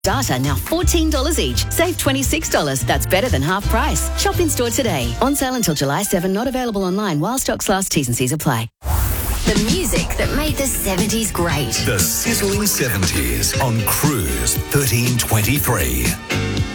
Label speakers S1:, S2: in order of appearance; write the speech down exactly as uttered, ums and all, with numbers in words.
S1: Data now fourteen dollars each. Save twenty-six dollars. That's better than half price. Shop in store today. On sale until July seventh. Not available online while stocks last. T's and C's apply.
S2: The music that made the seventies great.
S3: The Sizzling seventies on Cruise thirteen twenty-three.